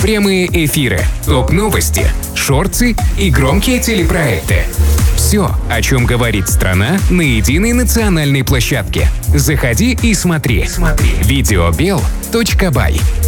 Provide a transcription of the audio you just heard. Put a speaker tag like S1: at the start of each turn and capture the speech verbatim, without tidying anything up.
S1: прямые эфиры, топ-новости, шорты и громкие телепроекты. Все, о чем говорит страна на единой национальной площадке. Заходи и смотри. Смотри. видеобел точка бай.